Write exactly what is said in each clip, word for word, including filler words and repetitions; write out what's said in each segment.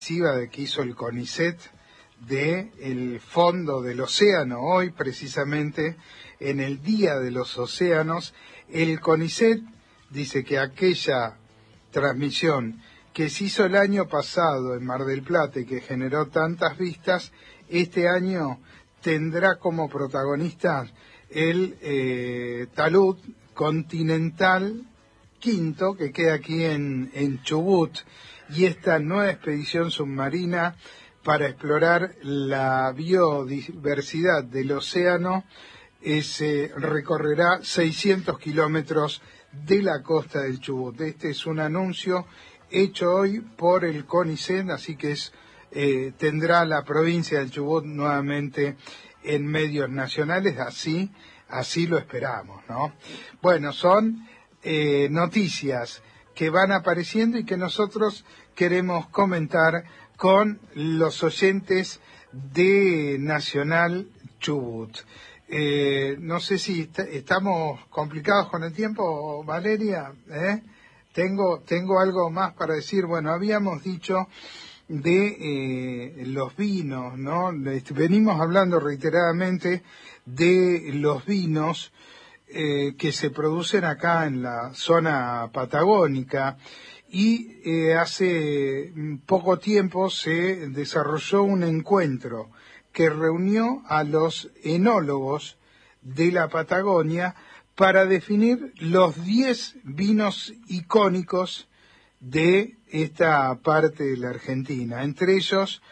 De que hizo el CONICET de el fondo del océano. Hoy, precisamente, en el Día de los Océanos, el CONICET dice que aquella transmisión que se hizo el año pasado en Mar del Plata y que generó tantas vistas, este año tendrá como protagonista el eh, talud continental quinto, que queda aquí en, en Chubut, y esta nueva expedición submarina para explorar la biodiversidad del océano eh, se recorrerá seiscientos kilómetros de la costa del Chubut. Este es un anuncio hecho hoy por el CONICET, así que es, eh, tendrá la provincia del Chubut nuevamente en medios nacionales, así, así lo esperamos, ¿no? Bueno, son eh, noticias que van apareciendo y que nosotros queremos comentar con los oyentes de Nacional Chubut. Eh, no sé si est- estamos complicados con el tiempo, Valeria, ¿eh? Tengo, tengo algo más para decir. Bueno, habíamos dicho de eh, los vinos, ¿no? Venimos hablando reiteradamente de los vinos eh, que se producen acá en la zona patagónica. Y eh, hace poco tiempo se desarrolló un encuentro que reunió a los enólogos de la Patagonia para definir los diez vinos icónicos de esta parte de la Argentina. Entre ellos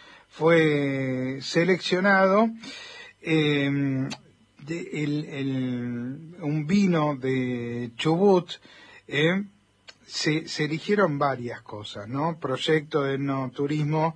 fue seleccionado eh, de, el, el, un vino de Chubut, eh, Se, se eligieron varias cosas, ¿no? Proyecto de enoturismo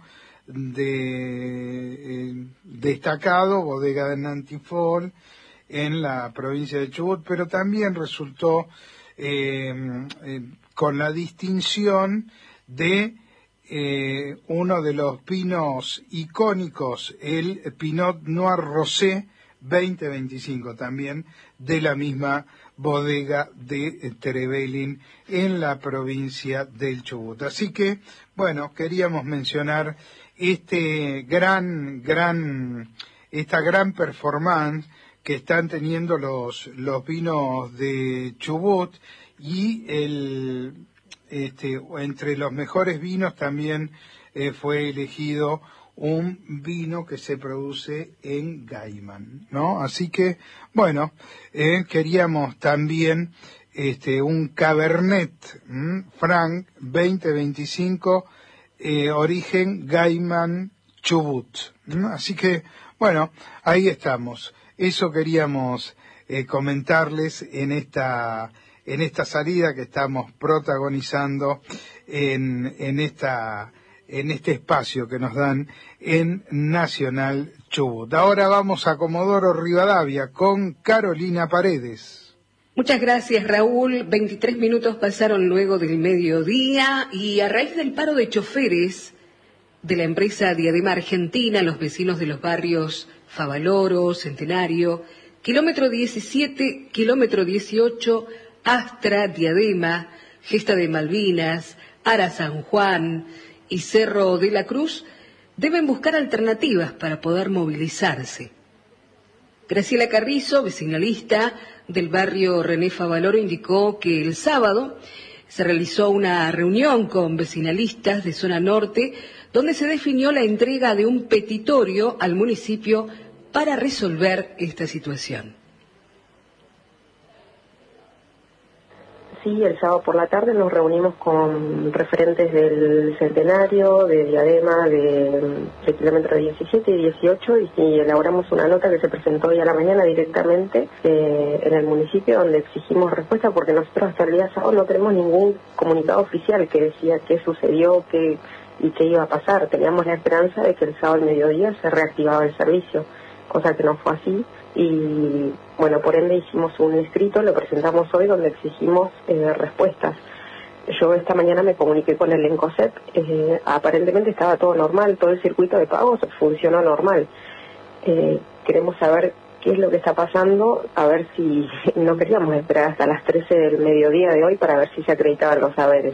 de, eh, destacado, bodega de Nantifol, en la provincia de Chubut, pero también resultó eh, eh, con la distinción de eh, uno de los vinos icónicos, el Pinot Noir Rosé veinte veinticinco, también de la misma bodega de Trevelin en la provincia del Chubut. Así que, bueno, queríamos mencionar este gran, gran, esta gran performance que están teniendo los, los vinos de Chubut, y el, este, entre los mejores vinos también eh, fue elegido un vino que se produce en Gaiman, ¿no? Así que, bueno, eh, queríamos también este un Cabernet ¿m? Franc veinte veinticinco, eh, origen Gaiman Chubut. ¿m? Así que, bueno, ahí estamos. Eso queríamos eh, comentarles en esta en esta salida que estamos protagonizando en en esta en este espacio que nos dan en Nacional Chubut. Ahora vamos a Comodoro Rivadavia con Carolina Paredes. Muchas gracias, Raúl. veintitrés minutos pasaron luego del mediodía y a raíz del paro de choferes de la empresa Diadema Argentina, los vecinos de los barrios Favaloro, Centenario, kilómetro diecisiete, kilómetro dieciocho, Astra, Diadema, Gesta de Malvinas, Ara San Juan y Cerro de la Cruz, deben buscar alternativas para poder movilizarse. Graciela Carrizo, vecinalista del barrio René Favaloro, indicó que el sábado se realizó una reunión con vecinalistas de zona norte, donde se definió la entrega de un petitorio al municipio para resolver esta situación. Sí, el sábado por la tarde nos reunimos con referentes del Centenario, de Diadema, de, de kilómetro diecisiete y dieciocho, y, y elaboramos una nota que se presentó hoy a la mañana directamente eh, en el municipio, donde exigimos respuesta, porque nosotros hasta el día sábado no tenemos ningún comunicado oficial que decía qué sucedió, qué y qué iba a pasar. Teníamos la esperanza de que el sábado al mediodía se reactivaba el servicio, cosa que no fue así. Y bueno, por ende hicimos un escrito, lo presentamos hoy, donde exigimos eh, respuestas. Yo esta mañana me comuniqué con el ENCOSEP, eh, aparentemente estaba todo normal, todo el circuito de pagos funcionó normal. Eh, queremos saber qué es lo que está pasando, a ver si no queríamos esperar hasta las trece del mediodía de hoy para ver si se acreditaban los saberes.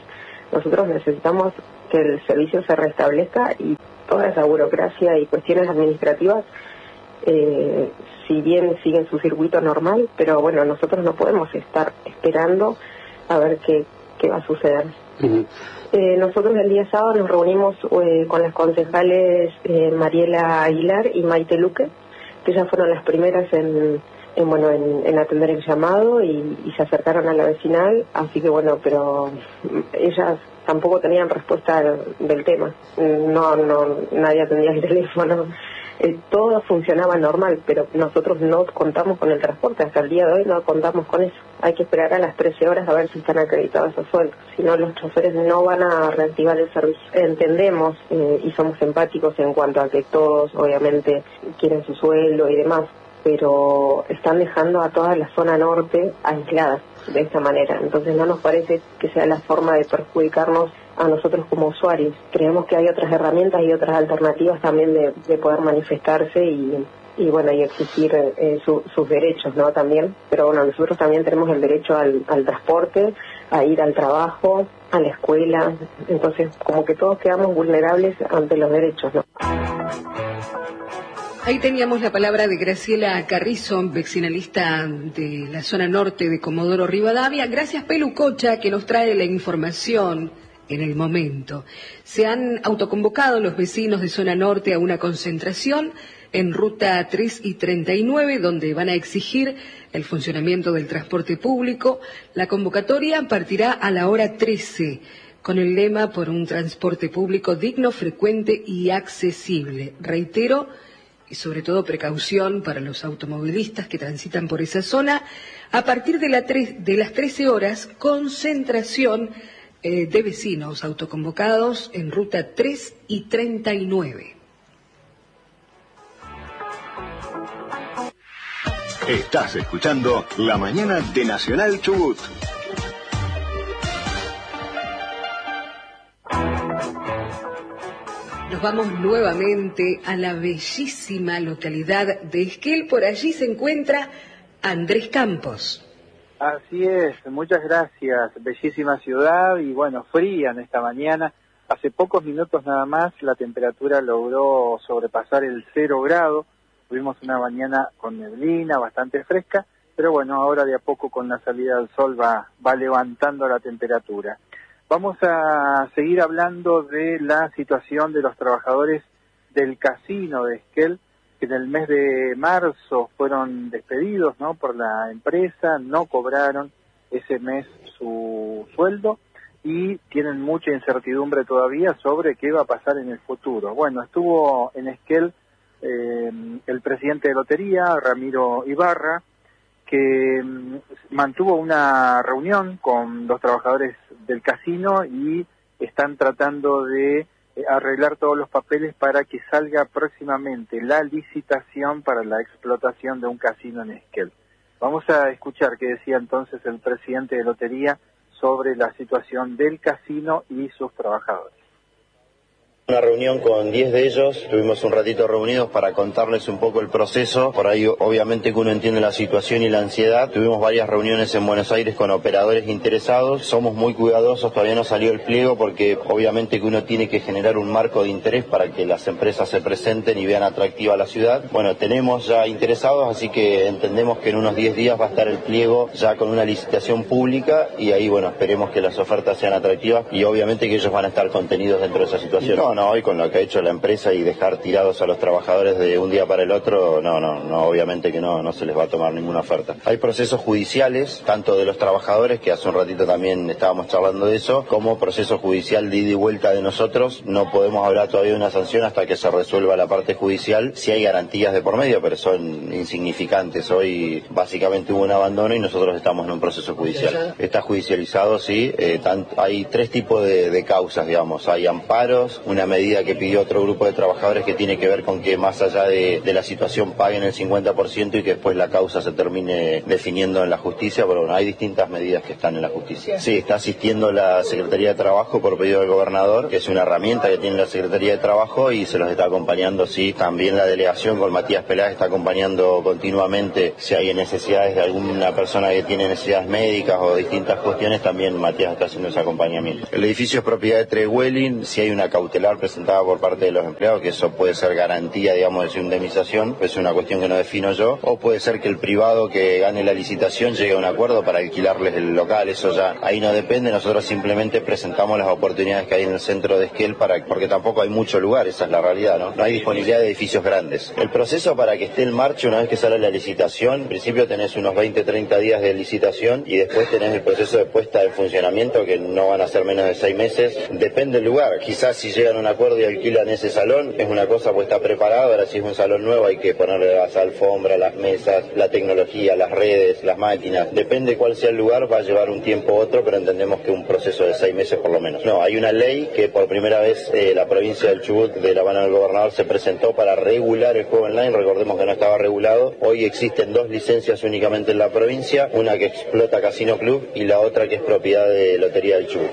Nosotros necesitamos que el servicio se restablezca y toda esa burocracia y cuestiones administrativas, eh, si bien siguen su circuito normal, pero bueno, nosotros no podemos estar esperando a ver qué, qué va a suceder. Uh-huh. Eh, nosotros el día sábado nos reunimos eh, con las concejales eh, Mariela Aguilar y Maite Luque, que ellas fueron las primeras en, en bueno en, en atender el llamado y, y se acercaron a la vecinal, así que bueno, pero ellas tampoco tenían respuesta del, del tema, no no nadie atendía el teléfono, eh, todo funcionaba normal, pero nosotros no contamos con el transporte, hasta el día de hoy no contamos con eso. Hay que esperar a las trece horas a ver si están acreditados esos sueldos, si no los choferes no van a reactivar el servicio. Entendemos eh, y somos empáticos en cuanto a que todos obviamente quieren su sueldo y demás, pero están dejando a toda la zona norte aislada de esta manera, entonces no nos parece que sea la forma de perjudicarnos a nosotros como usuarios. Creemos que hay otras herramientas y otras alternativas también de, de poder manifestarse y, y bueno, y exigir eh, su, sus derechos, ¿no? También, pero bueno, nosotros también tenemos el derecho al, al transporte, a ir al trabajo, a la escuela, entonces como que todos quedamos vulnerables ante los derechos, ¿no? Ahí teníamos la palabra de Graciela Carrizo, vecinalista de la zona norte de Comodoro Rivadavia. Gracias, Pelu Cocha, que nos trae la información en el momento. Se han autoconvocado los vecinos de zona norte a una concentración en ruta tres y treinta y nueve, donde van a exigir el funcionamiento del transporte público. La convocatoria partirá a la hora trece, con el lema por un transporte público digno, frecuente y accesible. Reitero, y sobre todo precaución para los automovilistas que transitan por esa zona. A partir de, la tre- de las trece horas, concentración eh, de vecinos autoconvocados en ruta tres y treinta y nueve. Estás escuchando La Mañana de Nacional Chubut. Nos vamos nuevamente a la bellísima localidad de Esquel. Por allí se encuentra Andrés Campos. Así es, muchas gracias. Bellísima ciudad y bueno, fría en esta mañana. Hace pocos minutos nada más la temperatura logró sobrepasar el cero grado. Tuvimos una mañana con neblina, bastante fresca, pero bueno, ahora de a poco con la salida del sol va, va levantando la temperatura. Vamos a seguir hablando de la situación de los trabajadores del casino de Esquel, que en el mes de marzo fueron despedidos, ¿no?, por la empresa, no cobraron ese mes su sueldo y tienen mucha incertidumbre todavía sobre qué va a pasar en el futuro. Bueno, estuvo en Esquel eh, el presidente de Lotería, Ramiro Ibarra, que mantuvo una reunión con los trabajadores del casino y están tratando de arreglar todos los papeles para que salga próximamente la licitación para la explotación de un casino en Esquel. Vamos a escuchar qué decía entonces el presidente de Lotería sobre la situación del casino y sus trabajadores. Una reunión con diez de ellos, estuvimos un ratito reunidos para contarles un poco el proceso, por ahí obviamente que uno entiende la situación y la ansiedad. Tuvimos varias reuniones en Buenos Aires con operadores interesados, somos muy cuidadosos, todavía no salió el pliego porque obviamente que uno tiene que generar un marco de interés para que las empresas se presenten y vean atractiva la ciudad. Bueno, tenemos ya interesados, así que entendemos que en unos diez días va a estar el pliego ya con una licitación pública y ahí bueno, esperemos que las ofertas sean atractivas y obviamente que ellos van a estar contenidos dentro de esa situación. No, No, hoy con lo que ha hecho la empresa y dejar tirados a los trabajadores de un día para el otro, no, no, no, obviamente que no, no se les va a tomar ninguna oferta. Hay procesos judiciales, tanto de los trabajadores, que hace un ratito también estábamos charlando de eso, como proceso judicial de ida y vuelta de nosotros. No podemos hablar todavía de una sanción hasta que se resuelva la parte judicial. Sí hay garantías de por medio, pero son insignificantes. Hoy básicamente hubo un abandono y nosotros estamos en un proceso judicial. Está judicializado, sí. Eh, tant- hay tres tipos de, de causas, digamos. Hay amparos, una medida que pidió otro grupo de trabajadores que tiene que ver con que más allá de, de la situación paguen el cincuenta por ciento y que después la causa se termine definiendo en la justicia, pero bueno, hay distintas medidas que están en la justicia. Sí, está asistiendo la Secretaría de Trabajo por pedido del gobernador, que es una herramienta que tiene la Secretaría de Trabajo, y se los está acompañando, sí, también la delegación con Matías Peláez está acompañando continuamente si hay necesidades de alguna persona que tiene necesidades médicas o distintas cuestiones, también Matías está haciendo ese acompañamiento. El edificio es propiedad de Trehuelin, si hay una cautelar presentada por parte de los empleados, que eso puede ser garantía, digamos, de su indemnización, es una cuestión que no defino yo, o puede ser que el privado que gane la licitación llegue a un acuerdo para alquilarles el local, eso ya ahí no depende, nosotros simplemente presentamos las oportunidades que hay en el centro de Esquel, para, porque tampoco hay mucho lugar, esa es la realidad, ¿no? No hay disponibilidad de edificios grandes. El proceso para que esté en marcha una vez que sale la licitación, en principio tenés unos veinte, treinta días de licitación y después tenés el proceso de puesta en funcionamiento, que no van a ser menos de seis meses, depende del lugar, quizás si llegan a un acuerdo y alquilan ese salón, es una cosa pues está preparado, ahora si es un salón nuevo hay que ponerle las alfombras, las mesas, la tecnología, las redes, las máquinas, depende cuál sea el lugar, va a llevar un tiempo u otro, pero entendemos que un proceso de seis meses por lo menos. No, hay una ley que por primera vez eh, la provincia del Chubut de la mano del gobernador se presentó para regular el juego online, recordemos que no estaba regulado, hoy existen dos licencias únicamente en la provincia, una que explota Casino Club y la otra que es propiedad de Lotería del Chubut.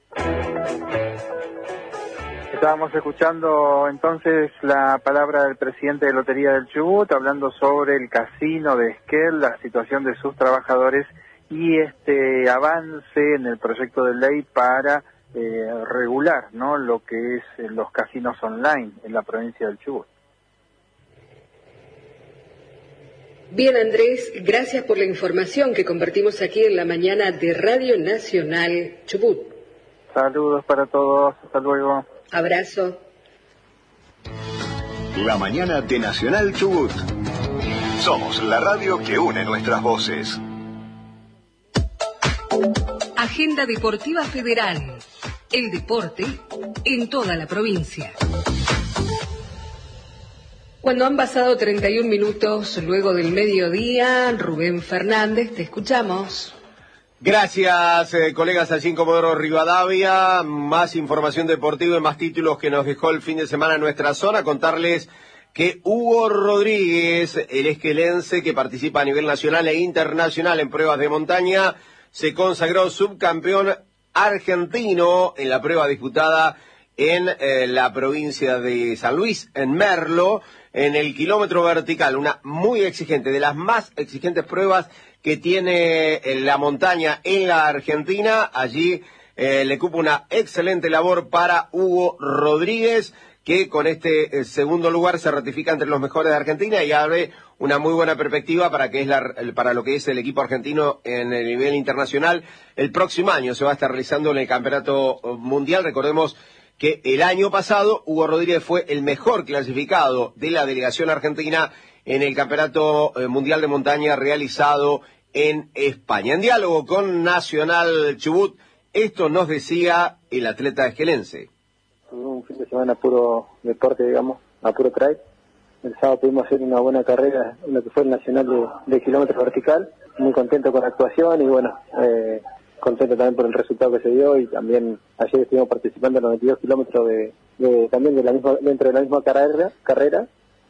Estábamos escuchando entonces la palabra del presidente de Lotería del Chubut, hablando sobre el casino de Esquel, la situación de sus trabajadores y este avance en el proyecto de ley para eh, regular, ¿no?, lo que es eh, los casinos online en la provincia del Chubut. Bien, Andrés, gracias por la información que compartimos aquí en la mañana de Radio Nacional Chubut. Saludos para todos, hasta luego. Abrazo. La mañana de Nacional Chubut. Somos la radio que une nuestras voces. Agenda Deportiva Federal. El deporte en toda la provincia. Cuando han pasado treinta y un minutos luego del mediodía, Rubén Fernández, te escuchamos. Gracias, eh, colegas, allí en Comodoro Rivadavia. Más información deportiva y más títulos que nos dejó el fin de semana en nuestra zona. Contarles que Hugo Rodríguez, el esquelense que participa a nivel nacional e internacional en pruebas de montaña, se consagró subcampeón argentino en la prueba disputada en eh, la provincia de San Luis, en Merlo, en el kilómetro vertical, una muy exigente, de las más exigentes pruebas que tiene la montaña en la Argentina. Allí eh, le cupo una excelente labor para Hugo Rodríguez, que con este eh, segundo lugar se ratifica entre los mejores de Argentina y abre una muy buena perspectiva para que es la, para lo que es el equipo argentino en el nivel internacional. El próximo año se va a estar realizando en el Campeonato Mundial. Recordemos que el año pasado Hugo Rodríguez fue el mejor clasificado de la delegación argentina en el Campeonato Mundial de Montaña realizado en España. En diálogo con Nacional Chubut, esto nos decía el atleta esquelense. Un fin de semana puro deporte, digamos, a puro trail. El sábado pudimos hacer una buena carrera en lo que fue el Nacional de, de kilómetro vertical. Muy contento con la actuación y bueno, eh, contento también por el resultado que se dio, y también ayer estuvimos participando en los veintidós kilómetros de, de, también de la misma, dentro de la misma carrera, carrera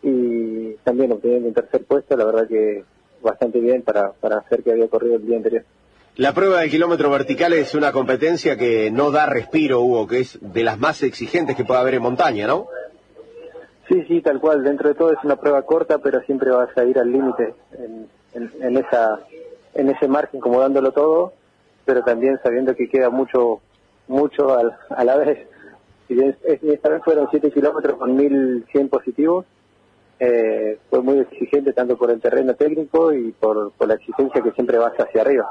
y también obteniendo un tercer puesto, la verdad que bastante bien para, para hacer que había corrido el día anterior. La prueba del kilómetro vertical es una competencia que no da respiro, Hugo, que es de las más exigentes que puede haber en montaña, ¿no? Sí, sí, tal cual. Dentro de todo es una prueba corta, pero siempre vas a ir al límite en, en, en esa en ese margen, como dándolo todo, pero también sabiendo que queda mucho mucho al, a la vez. Si bien esta vez fueron siete kilómetros con mil cien positivos, eh, fue muy exigente tanto por el terreno técnico y por, por la exigencia que siempre vas hacia arriba.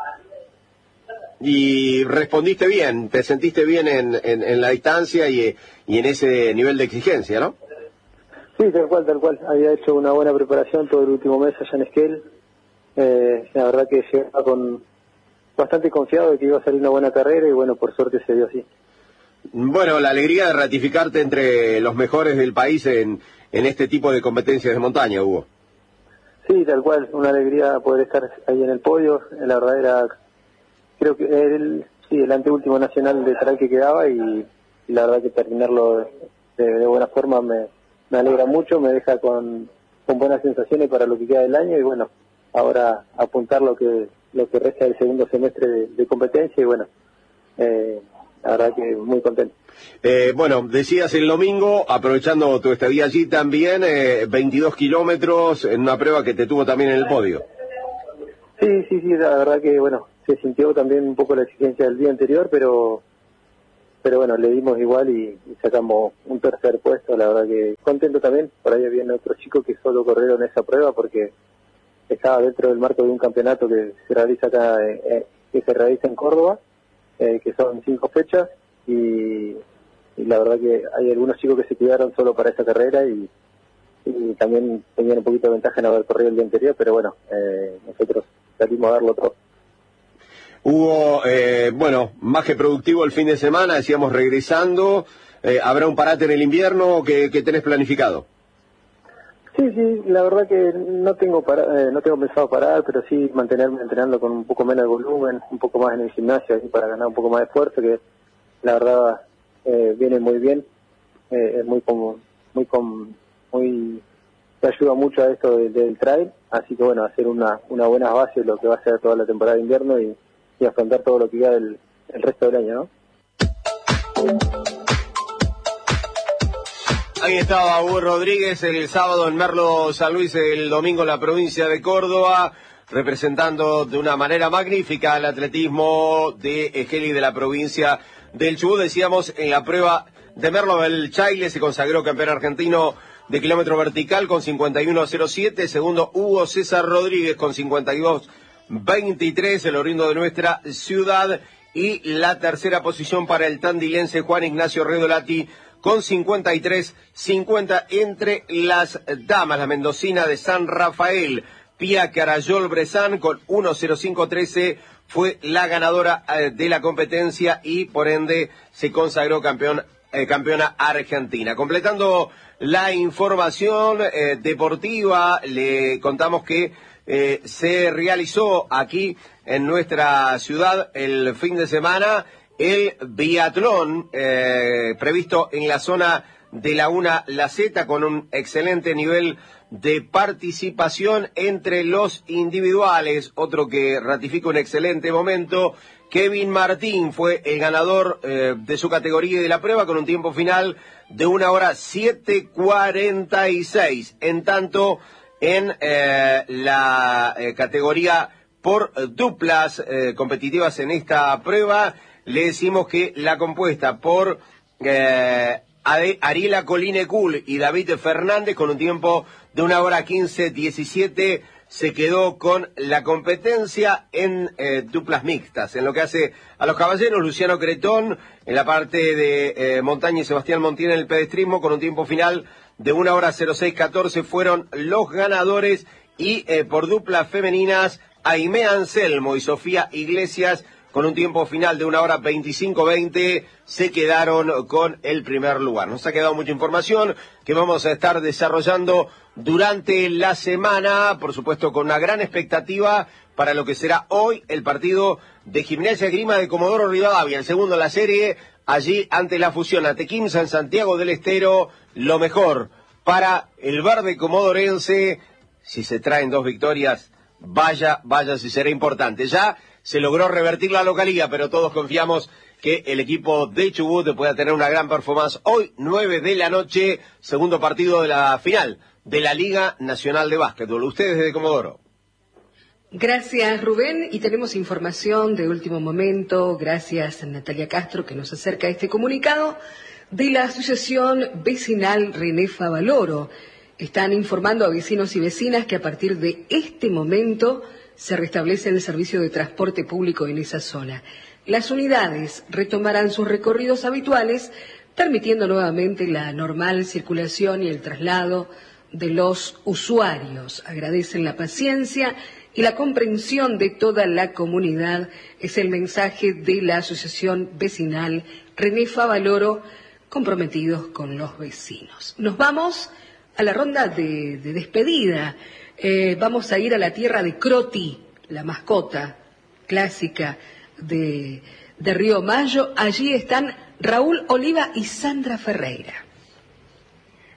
Y respondiste bien, te sentiste bien en, en, en la distancia y, y en ese nivel de exigencia, ¿no? Sí, tal cual, tal cual. Había hecho una buena preparación todo el último mes allá en Esquel. Eh, la verdad que llegaba con bastante confiado de que iba a salir una buena carrera y bueno, por suerte se dio así. Bueno, la alegría de ratificarte entre los mejores del país en, en este tipo de competencias de montaña, Hugo. Sí, tal cual, una alegría poder estar ahí en el podio. La verdad era, creo que era el, sí, el anteúltimo nacional de trail que quedaba y, y la verdad que terminarlo de, de buena forma me, me alegra mucho, me deja con, con buenas sensaciones para lo que queda del año y bueno, ahora apuntar lo que lo que resta del segundo semestre de, de competencia y bueno, eh, la verdad que muy contento. Eh, bueno, decías el domingo, aprovechando tu estadía allí también, eh, veintidós kilómetros en una prueba que te tuvo también en el podio. Sí, sí, sí, la verdad que bueno, se sintió también un poco la exigencia del día anterior, pero pero bueno, le dimos igual y, y sacamos un tercer puesto, la verdad que contento también. Por ahí había otro chico que solo corrieron esa prueba porque estaba dentro del marco de un campeonato que se realiza acá, eh, que se realiza en Córdoba, eh, que son cinco fechas y, y la verdad que hay algunos chicos que se quedaron solo para esa carrera y, y también tenían un poquito de ventaja en haber corrido el día anterior, pero bueno, eh, nosotros salimos a darlo todo. Hubo, eh, bueno, más que productivo el fin de semana, decíamos regresando, eh, ¿habrá un parate en el invierno que, que tenés planificado? Sí, sí, la verdad que no tengo para, eh, no tengo pensado parar, pero sí mantenerme entrenando con un poco menos de volumen, un poco más en el gimnasio, así para ganar un poco más de esfuerzo, que la verdad eh, viene muy bien, eh, es muy como, muy com, muy, te ayuda mucho a esto de, del trail, así que bueno, hacer una, una buena base lo que va a ser toda la temporada de invierno y, y afrontar todo lo que queda el, el resto del año, ¿no? Ahí estaba Hugo Rodríguez el sábado en Merlo San Luis, el domingo en la provincia de Córdoba, representando de una manera magnífica el atletismo de Esqueli de la provincia del Chubut. Decíamos, en la prueba de Merlo, el Chaile se consagró campeón argentino de kilómetro vertical con cincuenta y uno cero siete, segundo Hugo César Rodríguez con cincuenta y dos veintitrés, el oriundo de nuestra ciudad, y la tercera posición para el tandilense Juan Ignacio Redolati con cincuenta y tres cincuenta. Entre las damas, la mendocina de San Rafael, Pia Carayol Brezán con uno cero cinco trece fue la ganadora eh, de la competencia y por ende se consagró campeón, eh, campeona argentina. Completando la información eh, deportiva, le contamos que eh, se realizó aquí en nuestra ciudad el fin de semana el biatlón eh, previsto en la zona de Laguna La Zeta, con un excelente nivel de participación entre los individuales. Otro que ratifica un excelente momento, Kevin Martín fue el ganador eh, de su categoría y de la prueba con un tiempo final de una hora siete cuarenta y seis. En tanto, en eh, la eh, categoría por duplas eh, competitivas en esta prueba, le decimos que la compuesta por eh, Ariela Coline Cool y David Fernández, con un tiempo de una hora quince diecisiete, se quedó con la competencia en eh, duplas mixtas. En lo que hace a los caballeros, Luciano Cretón en la parte de eh, montaña y Sebastián Montiel en el pedestrismo, con un tiempo final de una hora cero seis catorce, fueron los ganadores. Y eh, por duplas femeninas, Aimé Anselmo y Sofía Iglesias, con un tiempo final de una hora veinticinco veinte, se quedaron con el primer lugar. Nos ha quedado mucha información que vamos a estar desarrollando durante la semana, por supuesto con una gran expectativa para lo que será hoy el partido de Gimnasia Esgrima de Comodoro Rivadavia, el segundo de la serie, allí ante la fusión Atequimsa en Santiago del Estero. Lo mejor para el verde comodorense, si se traen dos victorias, vaya, vaya si será importante. Ya se logró revertir la localía, pero todos confiamos que el equipo de Chubut pueda tener una gran performance hoy, nueve de la noche, segundo partido de la final de la Liga Nacional de Básquetbol. Ustedes desde Comodoro. Gracias, Rubén. Y tenemos información de último momento, gracias a Natalia Castro, que nos acerca este comunicado de la Asociación Vecinal René Favaloro. Están informando a vecinos y vecinas que a partir de este momento se restablece el servicio de transporte público en esa zona. Las unidades retomarán sus recorridos habituales, permitiendo nuevamente la normal circulación y el traslado de los usuarios. Agradecen la paciencia y la comprensión de toda la comunidad. Es el mensaje de la Asociación Vecinal René Favaloro, comprometidos con los vecinos. Nos vamos a la ronda de, de despedida. Eh, vamos a ir a la tierra de Croti, la mascota clásica de, de Río Mayo. Allí están Raúl Oliva y Sandra Ferreira.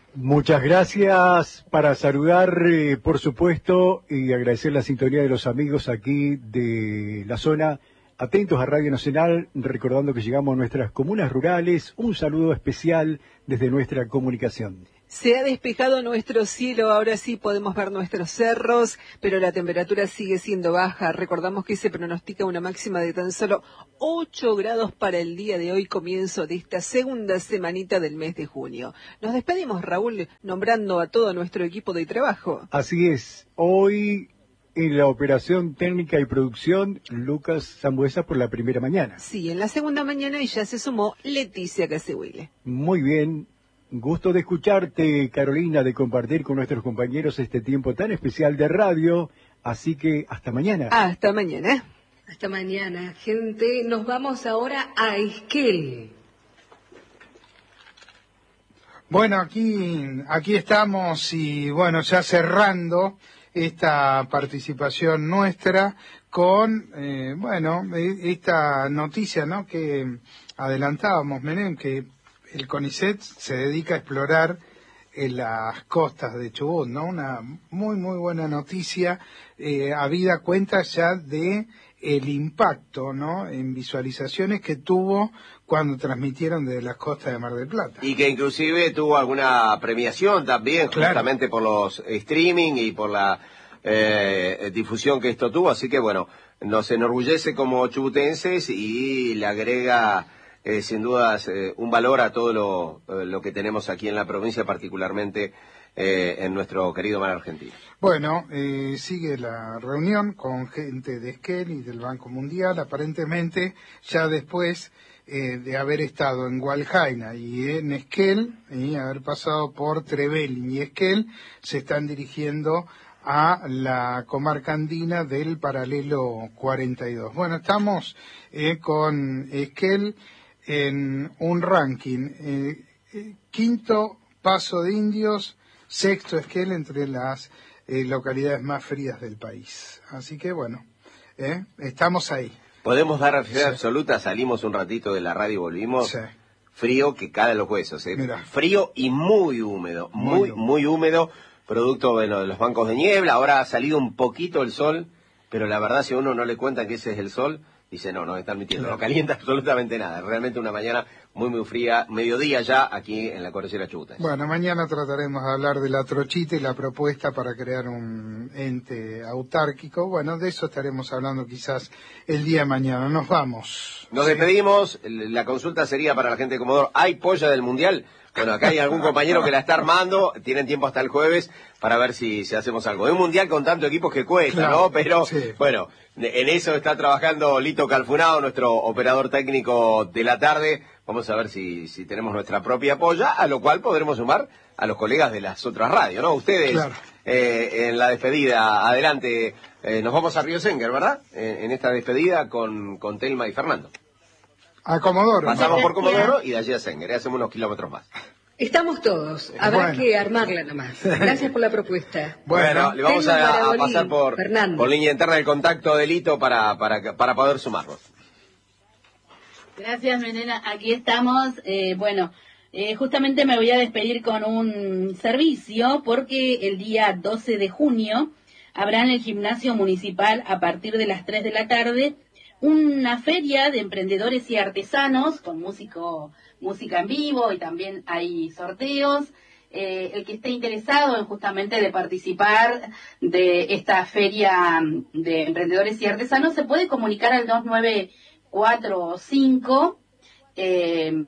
Muchas gracias, para saludar, eh, por supuesto, y agradecer la sintonía de los amigos aquí de la zona, atentos a Radio Nacional, recordando que llegamos a nuestras comunas rurales. Un saludo especial desde nuestra comunicación. Se ha despejado nuestro cielo, ahora sí podemos ver nuestros cerros, pero la temperatura sigue siendo baja. Recordamos que se pronostica una máxima de tan solo ocho grados para el día de hoy, comienzo de esta segunda semanita del mes de junio. Nos despedimos, Raúl, nombrando a todo nuestro equipo de trabajo. Así es, hoy en la operación técnica y producción, Lucas Zambuesa por la primera mañana. Sí, en la segunda mañana y ya se sumó Leticia Casehuile. Muy bien. Gusto de escucharte, Carolina, de compartir con nuestros compañeros este tiempo tan especial de radio, así que hasta mañana. Hasta mañana. Hasta mañana, gente. Nos vamos ahora a Esquel. Bueno, aquí, aquí estamos y bueno, ya cerrando esta participación nuestra con, eh, bueno, esta noticia, ¿no?, que adelantábamos, Menem, que el CONICET se dedica a explorar en las costas de Chubut, ¿no? Una muy, muy buena noticia, eh, habida cuenta ya de el impacto, ¿no?, en visualizaciones que tuvo cuando transmitieron desde las costas de Mar del Plata. Y que inclusive tuvo alguna premiación también, claro, justamente por los streaming y por la eh, difusión que esto tuvo. Así que bueno, nos enorgullece como chubutenses y le agrega Eh, sin dudas eh, un valor a todo lo, eh, lo que tenemos aquí en la provincia, particularmente eh, en nuestro querido mar argentino. Bueno, eh, sigue la reunión con gente de Esquel y del Banco Mundial, aparentemente ya después eh, de haber estado en Hualjaina y en Esquel, y haber pasado por Trevelin y Esquel, se están dirigiendo a la comarca andina del paralelo cuarenta y dos. Bueno, estamos eh, con Esquel en un ranking, eh, eh, quinto Paso de Indios, sexto Esquel entre las eh, localidades más frías del país. Así que bueno, eh, estamos ahí. Podemos dar a fe absoluta, salimos un ratito de la radio y volvimos. Sí. Frío que cala los huesos, ¿eh? Mirá. Frío y muy húmedo, muy, muy húmedo. muy húmedo, producto bueno, de los bancos de niebla. Ahora ha salido un poquito el sol, pero la verdad si a uno no le cuentan que ese es el sol, dice, no, no están mintiendo, no calienta absolutamente nada. Realmente una mañana muy, muy fría, mediodía ya aquí en la cordillera Chubut. Bueno, mañana trataremos de hablar de la trochita y la propuesta para crear un ente autárquico. Bueno, de eso estaremos hablando quizás el día de mañana. Nos vamos. Nos despedimos. La consulta sería para la gente de Comodoro. ¿Hay polla del Mundial? Bueno, acá hay algún compañero que la está armando, tienen tiempo hasta el jueves para ver si, si hacemos algo. Es un mundial con tantos equipos que cuesta, claro, ¿no? Pero, sí, bueno, en eso está trabajando Lito Calfunado, nuestro operador técnico de la tarde. Vamos a ver si, si tenemos nuestra propia polla, a lo cual podremos sumar a los colegas de las otras radios, ¿no? Ustedes, claro, eh, en la despedida, adelante, eh, nos vamos a Río Senguer, ¿verdad? En, en esta despedida con, con Telma y Fernando. A Comodoro. Pasamos por Comodoro y de allí a Senguer, hacemos unos kilómetros más. Estamos todos, habrá bueno. que armarla nomás. Gracias por la propuesta. Bueno, bueno le vamos a, a pasar por, por línea interna el contacto de Lito para, para, para poder sumarnos. Gracias, Menena. Aquí estamos. Eh, bueno, eh, justamente me voy a despedir con un servicio porque el día doce de junio habrá en el gimnasio municipal a partir de las tres de la tarde una feria de emprendedores y artesanos con músico, música en vivo y también hay sorteos. Eh, el que esté interesado en justamente de participar de esta feria de emprendedores y artesanos se puede comunicar al dos nueve cuatro cinco eh,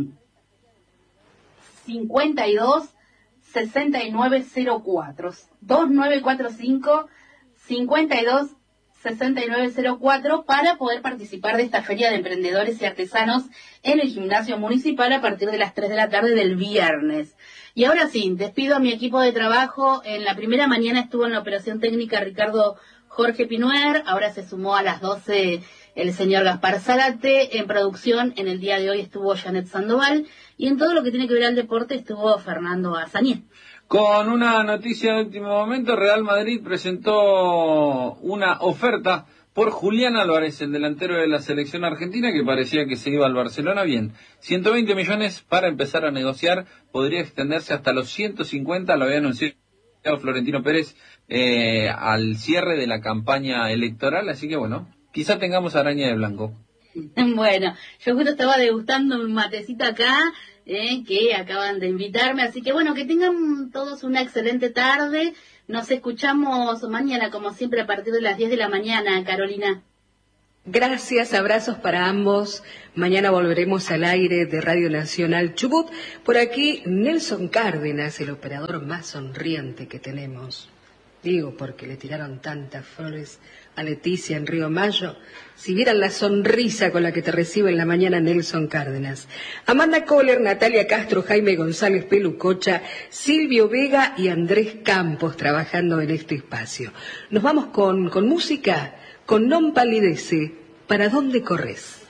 cincuenta y dos sesenta y nueve cero cuatro dos nueve cuatro cinco cincuenta y dos sesenta y nueve cero cuatro para poder participar de esta feria de emprendedores y artesanos en el gimnasio municipal a partir de las tres de la tarde del viernes. Y ahora sí, despido a mi equipo de trabajo. En la primera mañana estuvo en la operación técnica Ricardo Jorge Pinuer, ahora se sumó a las doce el señor Gaspar Zárate, en producción en el día de hoy estuvo Janet Sandoval y en todo lo que tiene que ver al deporte estuvo Fernando Azañé. Con una noticia de último momento, Real Madrid presentó una oferta por Julián Álvarez, el delantero de la selección argentina, que parecía que se iba al Barcelona. Bien, ciento veinte millones para empezar a negociar, podría extenderse hasta los ciento cincuenta, lo había anunciado Florentino Pérez eh, al cierre de la campaña electoral, así que bueno, quizá tengamos araña de blanco. Bueno, yo justo estaba degustando un matecito acá, eh, que acaban de invitarme, así que bueno, que tengan todos una excelente tarde. Nos escuchamos mañana, como siempre, a partir de las diez de la mañana, Carolina. Gracias, abrazos para ambos. Mañana volveremos al aire de Radio Nacional Chubut. Por aquí, Nelson Cárdenas, el operador más sonriente que tenemos. Digo, porque le tiraron tantas flores a Leticia en Río Mayo. Si vieran la sonrisa con la que te recibe en la mañana Nelson Cárdenas. Amanda Kohler, Natalia Castro, Jaime González Pelucocha, Silvio Vega y Andrés Campos trabajando en este espacio. Nos vamos con, con música, con Non Palidece. ¿Para dónde corres?